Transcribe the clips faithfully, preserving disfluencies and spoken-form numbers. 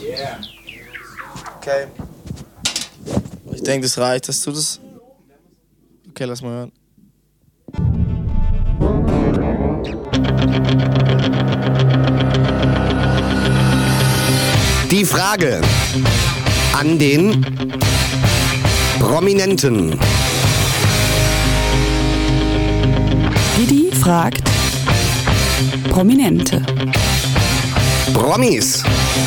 Okay. Ich denke, das reicht. Hast du das? Okay, lass mal hören. Die Frage an den Prominenten. Didi fragt Prominente. Promis.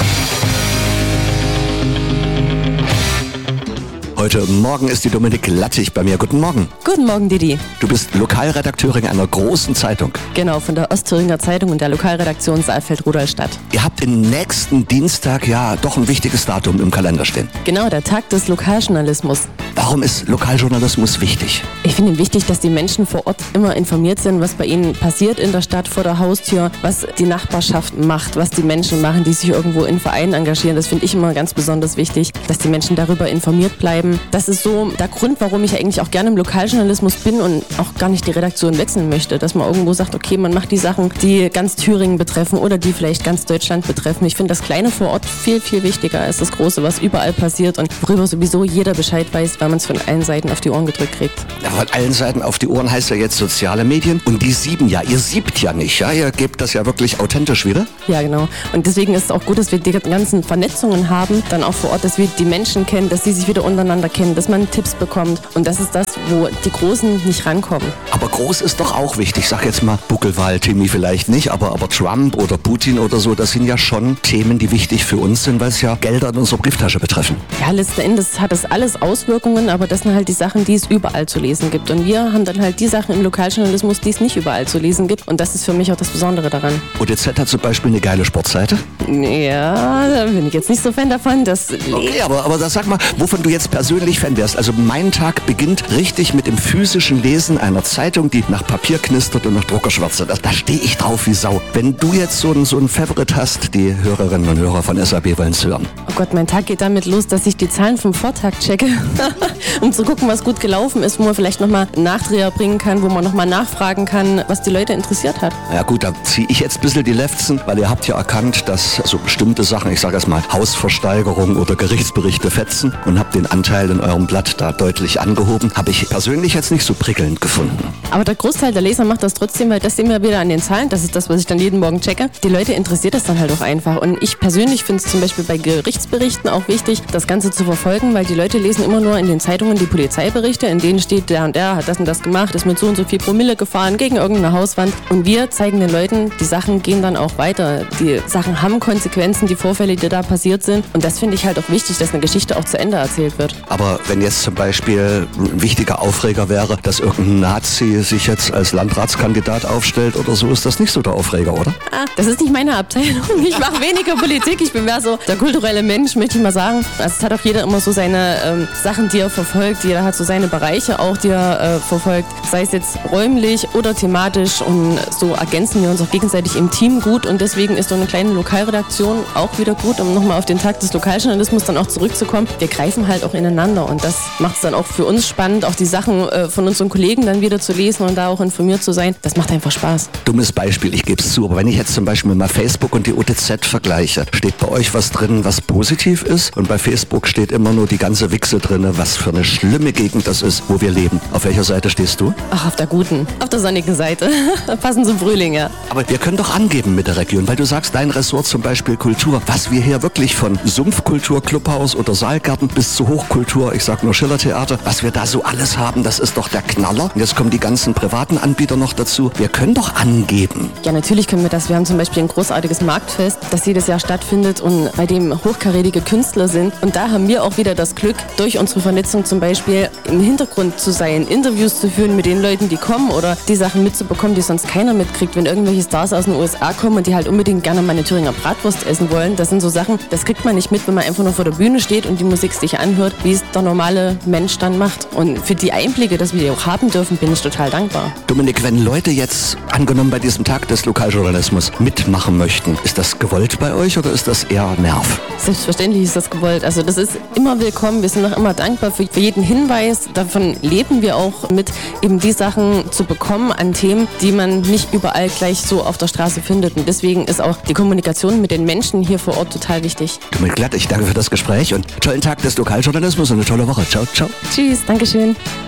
Heute Morgen ist die Dominik Lattig bei mir. Guten Morgen. Guten Morgen, Didi. Du bist Lokalredakteurin einer großen Zeitung. Genau, von der Ostthüringer Zeitung und der Lokalredaktion Saalfeld-Rudolstadt. Ihr habt den nächsten Dienstag ja doch ein wichtiges Datum im Kalender stehen. Genau, der Tag des Lokaljournalismus. Warum ist Lokaljournalismus wichtig? Ich finde ihn wichtig, dass die Menschen vor Ort immer informiert sind, was bei ihnen passiert in der Stadt, vor der Haustür, was die Nachbarschaft macht, was die Menschen machen, die sich irgendwo in Vereinen engagieren. Das finde ich immer ganz besonders wichtig, dass die Menschen darüber informiert bleiben. Das ist so der Grund, warum ich eigentlich auch gerne im Lokaljournalismus bin und auch gar nicht die Redaktion wechseln möchte. Dass man irgendwo sagt, okay, man macht die Sachen, die ganz Thüringen betreffen oder die vielleicht ganz Deutschland betreffen. Ich finde das Kleine vor Ort viel, viel wichtiger als das Große, was überall passiert und worüber sowieso jeder Bescheid weiß, weil man es von allen Seiten auf die Ohren gedrückt kriegt. Ja, von allen Seiten auf die Ohren heißt ja jetzt soziale Medien und die sieben ja. Ihr siebt ja nicht, ja? Ihr gebt das ja wirklich authentisch wieder. Ja, genau. Und deswegen ist es auch gut, dass wir die ganzen Vernetzungen haben, dann auch vor Ort, dass wir die Menschen kennen, dass sie sich wieder untereinander kennen, dass man Tipps bekommt. Und das ist das, wo die Großen nicht rankommen. Aber groß ist doch auch wichtig. Ich sag jetzt mal Buckelwald, Timmy vielleicht nicht, aber, aber Trump oder Putin oder so, das sind ja schon Themen, die wichtig für uns sind, weil es ja Gelder in unserer Brieftasche betreffen. Ja, letzten Endes hat das alles Auswirkungen, aber das sind halt die Sachen, die es überall zu lesen gibt. Und wir haben dann halt die Sachen im Lokaljournalismus, die es nicht überall zu lesen gibt. Und das ist für mich auch das Besondere daran. O D Z hat zum Beispiel eine geile Sportseite. Ja, da bin ich jetzt nicht so Fan davon. Das okay, aber, aber das sag mal, wovon du jetzt persönlich Fan wärst. Also mein Tag beginnt richtig mit dem physischen Lesen einer Zeitung, die nach Papier knistert und nach Druckerschwärze. Da, da stehe ich drauf wie Sau. Wenn du jetzt so ein, so ein Favorite hast, die Hörerinnen und Hörer von S A B wollen es hören. Oh Gott, mein Tag geht damit los, dass ich die Zahlen vom Vortag checke, um zu gucken, was gut gelaufen ist, wo man vielleicht nochmal einen Nachdreher bringen kann, wo man nochmal nachfragen kann, was die Leute interessiert hat. Ja gut, da ziehe ich jetzt ein bisschen die Lefzen, weil ihr habt ja erkannt, dass so bestimmte Sachen, ich sage erst mal Hausversteigerung oder Gerichtsberichte fetzen und habt den Anteil in eurem Blatt da deutlich angehoben. Habe ich persönlich jetzt nicht so prickelnd gefunden. Aber der Großteil der Leser macht das trotzdem, weil das sehen wir wieder an den Zahlen. Das ist das, was ich dann jeden Morgen checke. Die Leute interessiert das dann halt auch einfach. Und ich persönlich finde es zum Beispiel bei Gerichtsberichten auch wichtig, das Ganze zu verfolgen, weil die Leute lesen immer nur in den Zeitungen die Polizeiberichte, in denen steht, der und der hat das und das gemacht, ist mit so und so viel Promille gefahren gegen irgendeine Hauswand. Und wir zeigen den Leuten, die Sachen gehen dann auch weiter. Die Sachen haben Konsequenzen, die Vorfälle, die da passiert sind. Und das finde ich halt auch wichtig, dass eine Geschichte auch zu Ende erzählt wird. Aber wenn jetzt zum Beispiel ein wichtiger Aufreger wäre, dass irgendein Nazi sich jetzt als Landratskandidat aufstellt oder so, ist das nicht so der Aufreger, oder? Ah, das ist nicht meine Abteilung. Ich mache weniger Politik. Ich bin mehr so der kulturelle Mensch, möchte ich mal sagen. Also es hat auch jeder immer so seine ähm, Sachen, die er verfolgt. Jeder hat so seine Bereiche auch, die er äh, verfolgt. Sei es jetzt räumlich oder thematisch. Und so ergänzen wir uns auch gegenseitig im Team gut. Und deswegen ist so eine kleine Lokalredaktion auch wieder gut, um nochmal auf den Tag des Lokaljournalismus dann auch zurückzukommen. Wir greifen halt auch ineinander. Und das macht es dann auch für uns spannend, auch die Sachen äh, von unseren Kollegen dann wieder zu lesen und da auch informiert zu sein. Das macht einfach Spaß. Dummes Beispiel, ich gebe es zu, aber wenn ich jetzt zum Beispiel mal Facebook und die O T Z vergleiche, steht bei euch was drin, was positiv ist und bei Facebook steht immer nur die ganze Wichse drin, was für eine schlimme Gegend das ist, wo wir leben. Auf welcher Seite stehst du? Ach, auf der guten, auf der sonnigen Seite. Passend zum Frühling, ja. Aber wir können doch angeben mit der Region, weil du sagst, dein Ressort zum Beispiel Kultur, was wir hier wirklich von Sumpfkultur, Clubhaus oder Saalgarten bis zu Hochkultur, ich sag nur Schillertheater, was wir da so alles haben, das ist doch der Knaller. Und jetzt kommen die ganzen privaten Anbieter noch dazu. Wir können doch angeben. Ja, natürlich können wir das. Wir haben zum Beispiel ein großartiges Marktfest, das jedes Jahr stattfindet und bei dem hochkarätige Künstler sind. Und da haben wir auch wieder das Glück, durch unsere Vernetzung zum Beispiel im Hintergrund zu sein, Interviews zu führen mit den Leuten, die kommen oder die Sachen mitzubekommen, die sonst keiner mitkriegt. Wenn irgendwelche Stars aus den U S A kommen und die halt unbedingt gerne mal eine Thüringer Bratwurst essen wollen, das sind so Sachen, das kriegt man nicht mit, wenn man einfach nur vor der Bühne steht und die Musik sich anhört, wie es der normale Mensch dann macht. Und für die Einblicke, dass wir die auch haben dürfen, bin ich total dankbar. Dominik, wenn Leute jetzt, angenommen bei diesem Tag des Lokaljournalismus, mitmachen möchten, ist das gewollt bei euch oder ist das eher Nerv? Selbstverständlich ist das gewollt. Also das ist immer willkommen. Wir sind auch immer dankbar für für jeden Hinweis. Davon leben wir auch mit, eben die Sachen zu bekommen an Themen, die man nicht überall gleich so auf der Straße findet. Und deswegen ist auch die Kommunikation mit den Menschen hier vor Ort total wichtig. Dominik Glatt, ich danke für das Gespräch und tollen Tag des Lokaljournalismus und eine tolle Woche. Ciao, ciao. Tschüss, Dankeschön.